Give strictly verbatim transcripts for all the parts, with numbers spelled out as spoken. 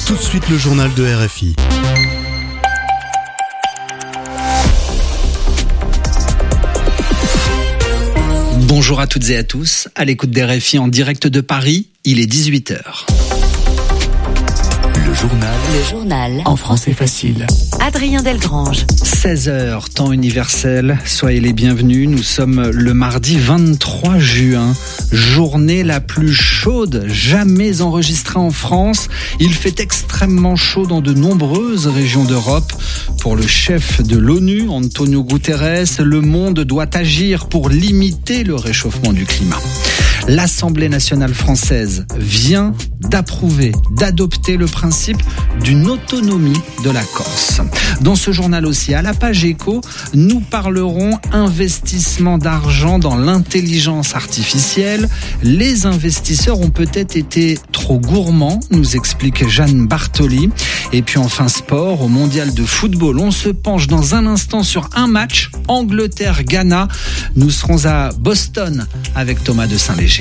Tout de suite le journal de R F I. Bonjour à toutes et à tous, à l'écoute d'R F I en direct de Paris, il est dix-huit heures. Le journal. Le journal. En français facile. Adrien Delgrange. seize heures, temps universel. Soyez les bienvenus. Nous sommes le mardi vingt-trois juin. Journée la plus chaude jamais enregistrée en France. Il fait extrêmement chaud dans de nombreuses régions d'Europe. Pour le chef de l'ONU, Antonio Guterres, le monde doit agir pour limiter le réchauffement du climat. L'Assemblée nationale française vient d'approuver, d'adopter le principe d'une autonomie de la Corse. Dans ce journal aussi, à la page éco, nous parlerons investissement d'argent dans l'intelligence artificielle. Les investisseurs ont peut-être été trop gourmands, nous explique Jeanne Bartoli. Et puis enfin sport, au mondial de football, on se penche dans un instant sur un match, Angleterre-Ghana. Nous serons à Boston avec Thomas de Saint-Léger.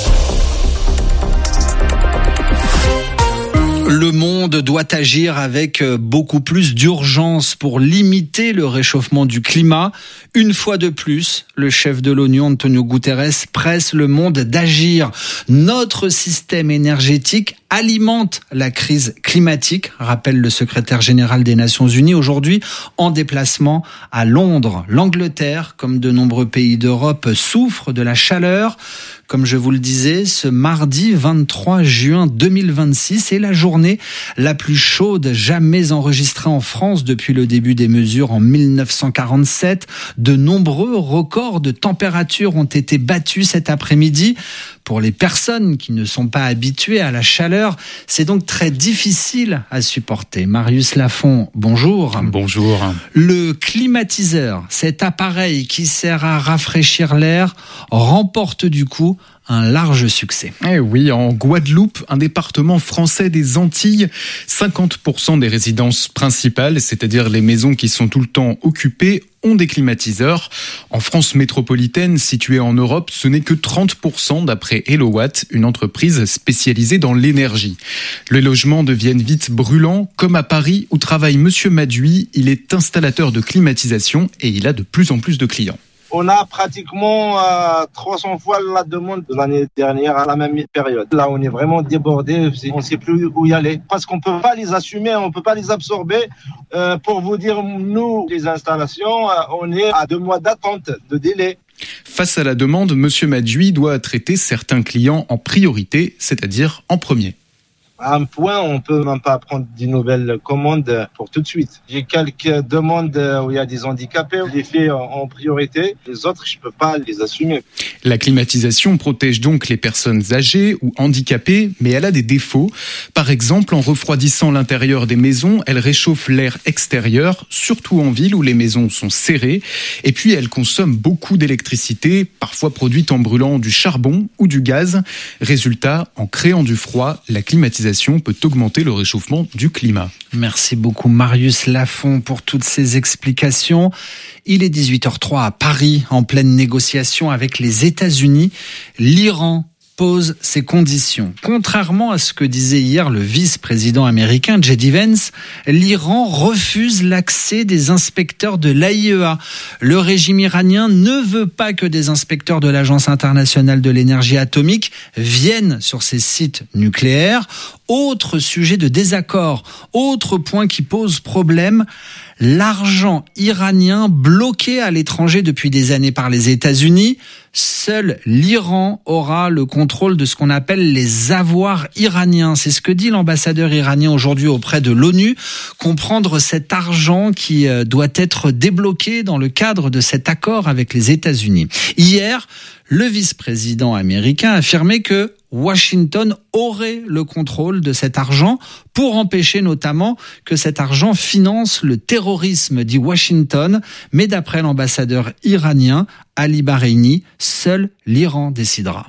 Le monde doit agir avec beaucoup plus d'urgence pour limiter le réchauffement du climat. Une fois de plus, le chef de l'ONU, Antonio Guterres, presse le monde d'agir. Notre système énergétique alimente la crise climatique, rappelle le secrétaire général des Nations Unies, aujourd'hui en déplacement à Londres. L'Angleterre, comme de nombreux pays d'Europe, souffre de la chaleur. Comme je vous le disais, ce mardi vingt-trois juin deux mille vingt-six est la journée la plus chaude jamais enregistrée en France depuis le début des mesures en mille neuf cent quarante-sept. De nombreux records de température ont été battus cet après-midi. Pour les personnes qui ne sont pas habituées à la chaleur, c'est donc très difficile à supporter. Marius Lafont, bonjour. Bonjour. Le climatiseur, cet appareil qui sert à rafraîchir l'air, remporte du coup un large succès. Eh oui, en Guadeloupe, un département français des Antilles, cinquante pour cent des résidences principales, c'est-à-dire les maisons qui sont tout le temps occupées, ont des climatiseurs. En France métropolitaine, située en Europe, ce n'est que trente pour cent d'après Hellowatt, une entreprise spécialisée dans l'énergie. Les logements deviennent vite brûlants, comme à Paris où travaille Monsieur Maduy. Il est installateur de climatisation et il a de plus en plus de clients. On a pratiquement euh, trois cents fois la demande de l'année dernière à la même période. Là, on est vraiment débordé, on ne sait plus où y aller. Parce qu'on ne peut pas les assumer, on ne peut pas les absorber. Euh, pour vous dire, nous, les installations, euh, on est à deux mois d'attente, de délai. Face à la demande, Monsieur Maduy doit traiter certains clients en priorité, c'est-à-dire en premier. À un point, on ne peut même pas prendre des nouvelles commandes pour tout de suite. J'ai quelques demandes où il y a des handicapés, je les fais en priorité. Les autres, je ne peux pas les assumer. La climatisation protège donc les personnes âgées ou handicapées, mais elle a des défauts. Par exemple, en refroidissant l'intérieur des maisons, elle réchauffe l'air extérieur, surtout en ville où les maisons sont serrées. Et puis, elle consomme beaucoup d'électricité, parfois produite en brûlant du charbon ou du gaz. Résultat, en créant du froid, la climatisation peut augmenter le réchauffement du climat. Merci beaucoup Marius Lafont pour toutes ces explications. Il est dix-huit heures trois à Paris, en pleine négociation avec les États-Unis. L'Iran pose ses conditions. Contrairement à ce que disait hier le vice-président américain J D Vance, l'Iran refuse l'accès des inspecteurs de l'A I E A. Le régime iranien ne veut pas que des inspecteurs de l'Agence internationale de l'énergie atomique viennent sur ses sites nucléaires. Autre sujet de désaccord, autre point qui pose problème, l'argent iranien bloqué à l'étranger depuis des années par les États-Unis. Seul l'Iran aura le contrôle de ce qu'on appelle les avoirs iraniens. C'est ce que dit l'ambassadeur iranien aujourd'hui auprès de l'ONU. Comprendre cet argent qui doit être débloqué dans le cadre de cet accord avec les États-Unis. Hier, le vice-président américain a affirmé que Washington aurait le contrôle de cet argent pour empêcher notamment que cet argent finance le terrorisme, dit Washington. Mais d'après l'ambassadeur iranien, Ali Bahreini, seul l'Iran décidera.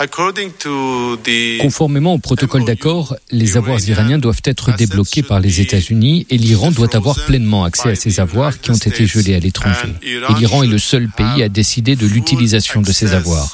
Conformément au protocole d'accord, les avoirs iraniens doivent être débloqués par les États-Unis et l'Iran doit avoir pleinement accès à ces avoirs qui ont été gelés à l'étranger. Et l'Iran est le seul pays à décider de l'utilisation de ces avoirs.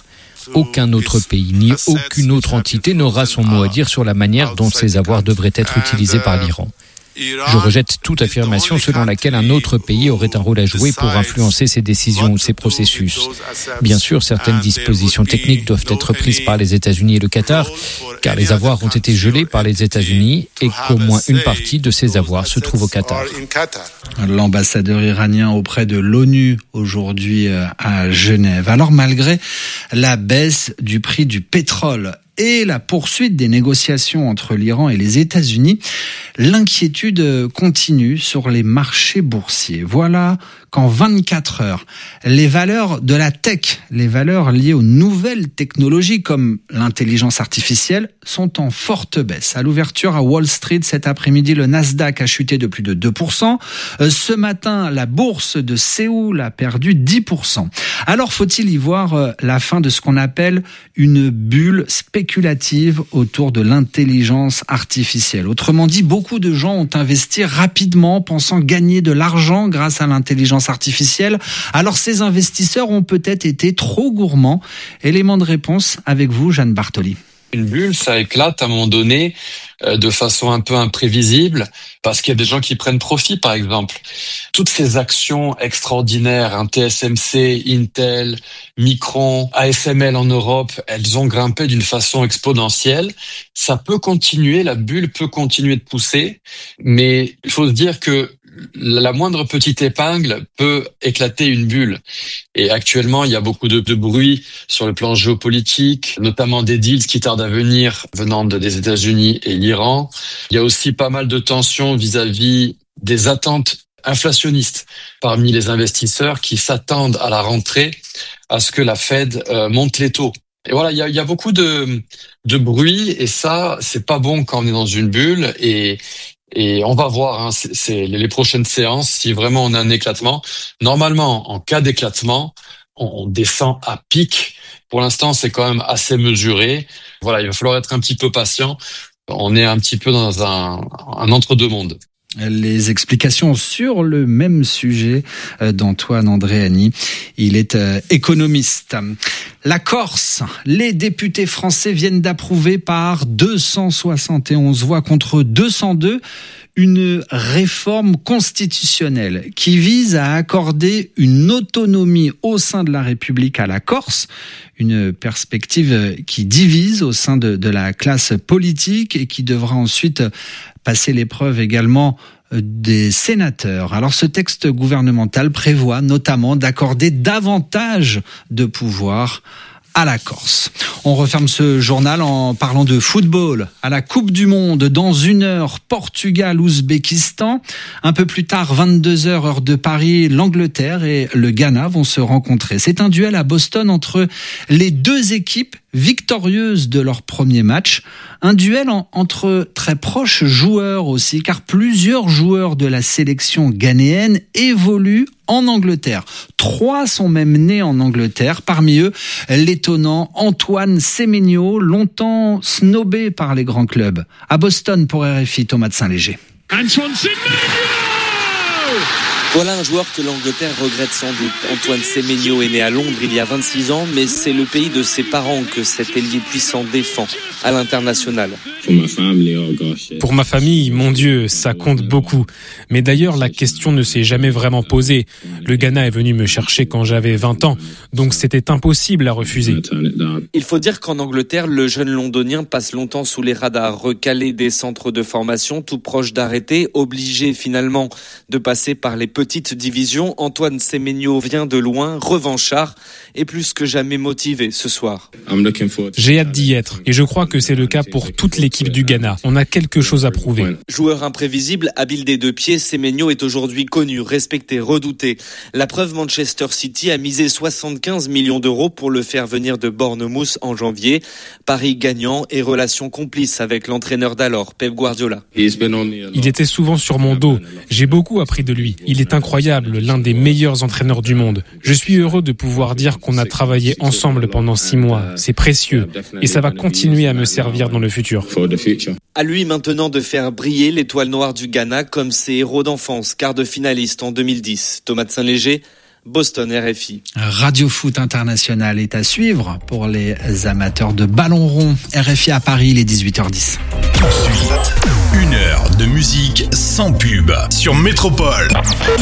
Aucun autre pays ni aucune autre entité n'aura son mot à dire sur la manière dont ces avoirs devraient être utilisés par l'Iran. Je rejette toute affirmation selon laquelle un autre pays aurait un rôle à jouer pour influencer ces décisions ou ces processus. Bien sûr, certaines dispositions techniques doivent être prises par les États-Unis et le Qatar, car les avoirs ont été gelés par les États-Unis et qu'au moins une partie de ces avoirs se trouve au Qatar. L'ambassadeur iranien auprès de l'ONU aujourd'hui à Genève. Alors malgré la baisse du prix du pétrole et la poursuite des négociations entre l'Iran et les États-Unis, l'inquiétude continue sur les marchés boursiers. Voilà qu'en vingt-quatre heures, les valeurs de la tech, les valeurs liées aux nouvelles technologies comme l'intelligence artificielle, sont en forte baisse. À l'ouverture à Wall Street cet après-midi, le Nasdaq a chuté de plus de deux pour cent. Ce matin, la bourse de Séoul a perdu dix pour cent. Alors faut-il y voir la fin de ce qu'on appelle une bulle spéculative autour de l'intelligence artificielle? Autrement dit, beaucoup de gens ont investi rapidement pensant gagner de l'argent grâce à l'intelligence artificielle. Alors ces investisseurs ont peut-être été trop gourmands. Élément de réponse avec vous, Jeanne Bartoli. Une bulle, ça éclate à un moment donné euh, de façon un peu imprévisible parce qu'il y a des gens qui prennent profit, par exemple. Toutes ces actions extraordinaires, hein, T S M C, Intel, Micron, A S M L en Europe, elles ont grimpé d'une façon exponentielle. Ça peut continuer, la bulle peut continuer de pousser, mais il faut se dire que la moindre petite épingle peut éclater une bulle. Et actuellement, il y a beaucoup de, de bruit sur le plan géopolitique, notamment des deals qui tardent à venir venant des États-Unis et l'Iran. Il y a aussi pas mal de tensions vis-à-vis des attentes inflationnistes parmi les investisseurs qui s'attendent à la rentrée à ce que la Fed euh, monte les taux. Et voilà, il y a, il y a beaucoup de, de bruit et ça, c'est pas bon quand on est dans une bulle et Et on va voir, hein, c'est, c'est les prochaines séances, si vraiment on a un éclatement. Normalement, en cas d'éclatement, on, on descend à pic. Pour l'instant, c'est quand même assez mesuré. Voilà, il va falloir être un petit peu patient. On est un petit peu dans un, un entre-deux-mondes. Les explications sur le même sujet d'Antoine Andréani. Il est euh, économiste. La Corse, les députés français viennent d'approuver par deux cent soixante et onze voix contre deux cent deux une réforme constitutionnelle qui vise à accorder une autonomie au sein de la République à la Corse, une perspective qui divise au sein de, de la classe politique et qui devra ensuite passer l'épreuve également des sénateurs. Alors ce texte gouvernemental prévoit notamment d'accorder davantage de pouvoir à la Corse. On referme ce journal en parlant de football. À la Coupe du Monde, dans une heure, Portugal-Ouzbékistan. Un peu plus tard, vingt-deux heures, heure de Paris, l'Angleterre et le Ghana vont se rencontrer. C'est un duel à Boston entre les deux équipes victorieuses de leur premier match. Un duel en, entre très proches joueurs aussi, car plusieurs joueurs de la sélection ghanéenne évoluent en Angleterre. Trois sont même nés en Angleterre. Parmi eux, l'étonnant Antoine Semenyo, longtemps snobé par les grands clubs. À Boston pour R F I, Thomas de Saint-Léger. Antoine Semenyo! Voilà un joueur que l'Angleterre regrette sans doute. Antoine Semenyo est né à Londres il y a vingt-six ans, mais c'est le pays de ses parents que cet ailier puissant défend à l'international. Pour ma famille, mon Dieu, ça compte beaucoup. Mais d'ailleurs, la question ne s'est jamais vraiment posée. Le Ghana est venu me chercher quand j'avais vingt ans, donc c'était impossible à refuser. Il faut dire qu'en Angleterre, le jeune londonien passe longtemps sous les radars, recalé des centres de formation, tout proche d'arrêter, obligé finalement de passer par les petite division. Antoine Semenyo vient de loin, revanchard et plus que jamais motivé ce soir. J'ai hâte d'y être et je crois que c'est le cas pour toute l'équipe du Ghana. On a quelque chose à prouver. Joueur imprévisible, habile des deux pieds, Semenyo est aujourd'hui connu, respecté, redouté. La preuve, Manchester City a misé soixante-quinze millions d'euros pour le faire venir de Bournemouth en janvier. Paris gagnant et relation complice avec l'entraîneur d'alors, Pep Guardiola. Il était souvent sur mon dos. J'ai beaucoup appris de lui. Il est incroyable, l'un des meilleurs entraîneurs du monde. Je suis heureux de pouvoir dire qu'on a travaillé ensemble pendant six mois. C'est précieux et ça va continuer à me servir dans le futur. À lui maintenant de faire briller l'étoile noire du Ghana comme ses héros d'enfance, quart de finaliste en deux mille dix. Thomas de Saint-Léger, Boston, R F I. Radio Foot International est à suivre pour les amateurs de ballon rond. R F I à Paris, il est dix-huit heures dix. Tout de suite, une heure de musique sans pub sur Métropole.